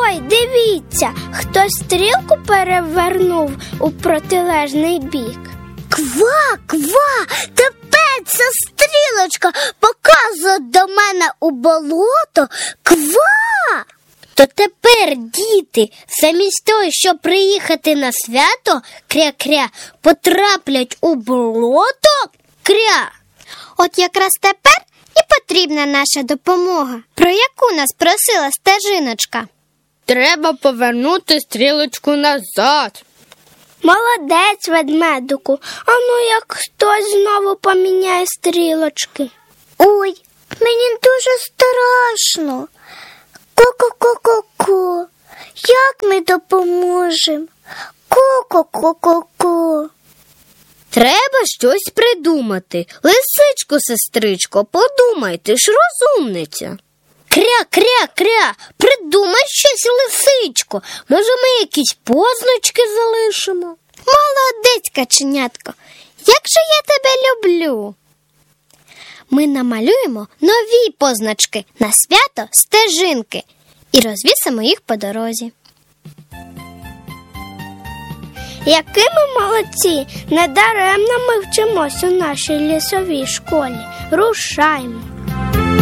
Ой, дивіться, хтось стрілку перевернув у протилежний бік. Ква, ква, тепер ця стрілочка показує до мене у болото. Ква! То тепер діти, замість того, щоб приїхати на свято, кря-кря, потраплять у болото, кря. От якраз тепер і потрібна наша допомога, про яку нас просила стежиночка. Треба повернути стрілочку назад. Молодець, ведмедику. А ну як хтось знову поміняє стрілочки. Ой, мені дуже страшно. Ко-ко-ко-ко-ко. Як ми допоможемо? Ко-ко-ко-ко-ко. Треба щось придумати. Лисичко, сестричко, подумай, ти ж розумниця. Кря-кря-кря, придумай щось, лисичко. Може, ми якісь позначки залишимо? Молодець, каченятко, як же я тебе люблю. Ми намалюємо нові позначки на свято стежинки і розвісимо їх по дорозі. Які ми молодці! Недаремно ми вчимось у нашій лісовій школі. Рушаймо!